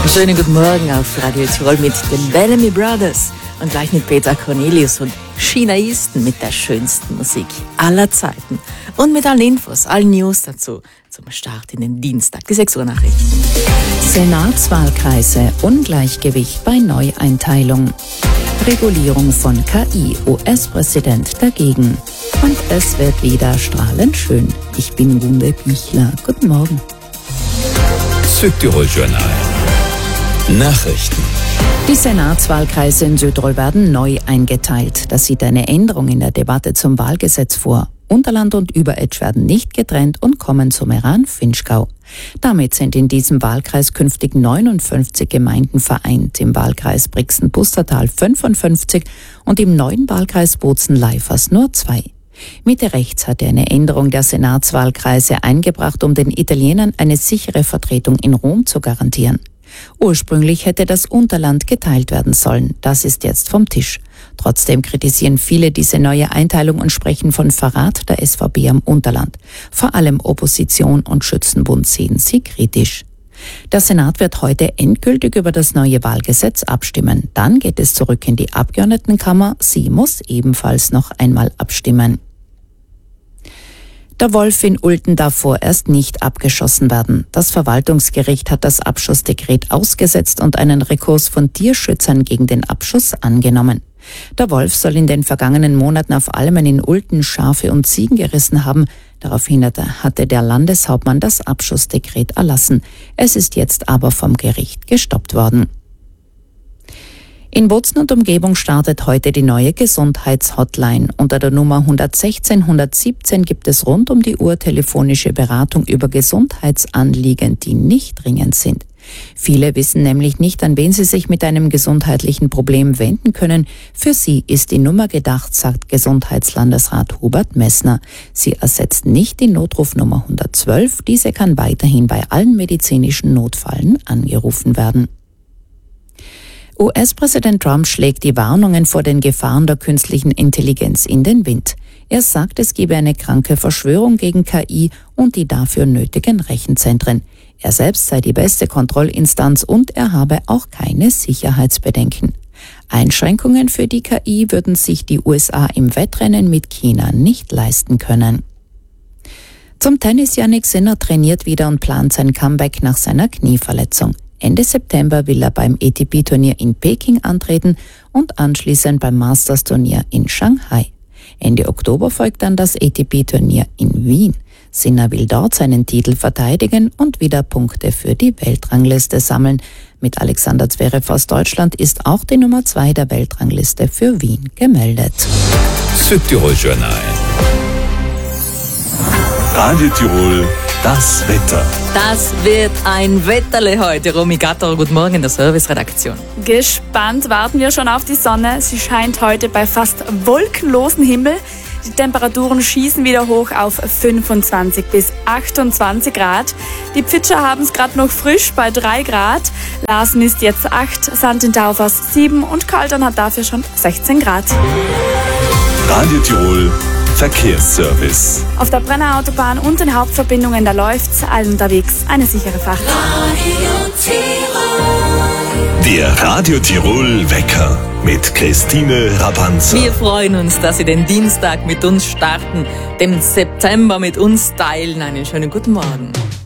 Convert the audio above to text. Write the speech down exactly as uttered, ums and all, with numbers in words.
Schönen guten Morgen auf Radio Tirol mit den Bellamy Brothers und gleich mit Peter Cornelius und Chinaisten mit der schönsten Musik aller Zeiten und mit allen Infos, allen News dazu zum Start in den Dienstag, die sechs Uhr Nachrichten. Senatswahlkreise, Ungleichgewicht bei Neueinteilung. Regulierung von K I, U S-Präsident dagegen. Und es wird wieder strahlend schön. Ich bin Gunde Bichler. Guten Morgen. Südtirol Journal. Nachrichten. Die Senatswahlkreise in Südtirol werden neu eingeteilt. Das sieht eine Änderung in der Debatte zum Wahlgesetz vor. Unterland und Überetsch werden nicht getrennt und kommen zum Meran-Finchgau. Damit sind in diesem Wahlkreis künftig neunundfünfzig Gemeinden vereint, im Wahlkreis Brixen-Pustertal fünfundfünfzig und im neuen Wahlkreis Bozen-Leifers nur zwei. Mitte rechts hatte eine Änderung der Senatswahlkreise eingebracht, um den Italienern eine sichere Vertretung in Rom zu garantieren. Ursprünglich hätte das Unterland geteilt werden sollen. Das ist jetzt vom Tisch. Trotzdem kritisieren viele diese neue Einteilung und sprechen von Verrat der S V B am Unterland. Vor allem Opposition und Schützenbund sehen sie kritisch. Der Senat wird heute endgültig über das neue Wahlgesetz abstimmen. Dann geht es zurück in die Abgeordnetenkammer. Sie muss ebenfalls noch einmal abstimmen. Der Wolf in Ulten darf vorerst nicht abgeschossen werden. Das Verwaltungsgericht hat das Abschussdekret ausgesetzt und einen Rekurs von Tierschützern gegen den Abschuss angenommen. Der Wolf soll in den vergangenen Monaten auf Almen in Ulten Schafe und Ziegen gerissen haben. Daraufhin hatte der Landeshauptmann das Abschussdekret erlassen. Es ist jetzt aber vom Gericht gestoppt worden. In Bozen und Umgebung startet heute die neue Gesundheitshotline. Unter der Nummer hundertsechzehn hundertsiebzehn gibt es rund um die Uhr telefonische Beratung über Gesundheitsanliegen, die nicht dringend sind. Viele wissen nämlich nicht, an wen sie sich mit einem gesundheitlichen Problem wenden können. Für sie ist die Nummer gedacht, sagt Gesundheitslandesrat Hubert Messner. Sie ersetzt nicht die Notrufnummer hundertzwölf. Diese kann weiterhin bei allen medizinischen Notfällen angerufen werden. U S-Präsident Trump schlägt die Warnungen vor den Gefahren der künstlichen Intelligenz in den Wind. Er sagt, es gebe eine kranke Verschwörung gegen K I und die dafür nötigen Rechenzentren. Er selbst sei die beste Kontrollinstanz und er habe auch keine Sicherheitsbedenken. Einschränkungen für die K I würden sich die U S A im Wettrennen mit China nicht leisten können. Zum Tennis: Jannik Sinner trainiert wieder und plant sein Comeback nach seiner Knieverletzung. Ende September will er beim A T P-Turnier in Peking antreten und anschließend beim Masters-Turnier in Shanghai. Ende Oktober folgt dann das A T P-Turnier in Wien. Sinner will dort seinen Titel verteidigen und wieder Punkte für die Weltrangliste sammeln. Mit Alexander Zverev aus Deutschland ist auch die Nummer zwei der Weltrangliste für Wien gemeldet. Südtirol Journal. Radio Tirol, das Wetter. Das wird ein Wetterle heute. Romy Gatter, guten Morgen in der Serviceredaktion. Gespannt warten wir schon auf die Sonne. Sie scheint heute bei fast wolkenlosem Himmel. Die Temperaturen schießen wieder hoch auf fünfundzwanzig bis achtundzwanzig Grad. Die Pfitscher haben es gerade noch frisch bei drei Grad. Lars misst jetzt acht, Sand in Taufers sieben und Kaltern hat dafür schon sechzehn Grad. Radio Tirol Verkehrsservice. Auf der Brenner Autobahn und den Hauptverbindungen, da läuft's, allen unterwegs eine sichere Fahrt. Radio Tirol. Der Radio Tirol Wecker mit Christine Rabanzer. Wir freuen uns, dass Sie den Dienstag mit uns starten, den September mit uns teilen. Einen schönen guten Morgen.